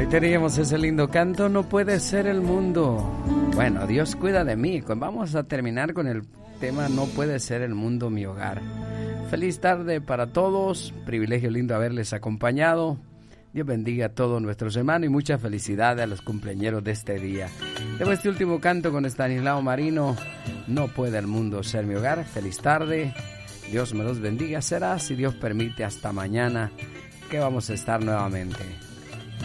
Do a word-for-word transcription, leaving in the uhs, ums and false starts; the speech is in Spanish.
Teníamos ese lindo canto, no puede ser el mundo. Bueno, Dios cuida de mí. Vamos a terminar con el tema No puede ser el mundo mi hogar. Feliz tarde para todos, privilegio lindo haberles acompañado. Dios bendiga a todos nuestros hermanos y mucha felicidad a los cumpleañeros de este día. Debo este último canto con Estanislao Marino, No puede el mundo ser mi hogar. Feliz tarde, Dios me los bendiga. Será, si Dios permite, hasta mañana que vamos a estar nuevamente.